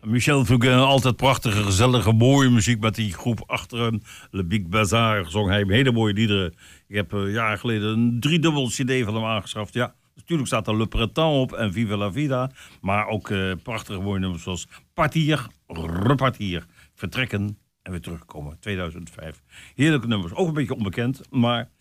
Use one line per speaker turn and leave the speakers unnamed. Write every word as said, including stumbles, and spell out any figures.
Michel Fugain, altijd prachtige, gezellige, mooie muziek met die groep achter hem. Le Big Bazar zong hij hele mooie liederen. Ik heb uh, jaren geleden een driedubbel cd van hem aangeschaft. Ja, natuurlijk staat er Le Printemps op en Vive la Vida. Maar ook uh, prachtige mooie nummers zoals Partir, Repartir, Vertrekken en weer terugkomen. tweeduizend vijf. Heerlijke nummers, ook een beetje onbekend, maar